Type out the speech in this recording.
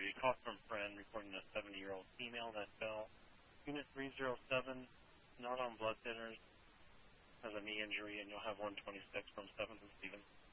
303. Call from friend reporting a 70-year-old female that fell. Unit 307, not on blood thinners, has a knee injury, and you'll have 126 from 7th and Stevens.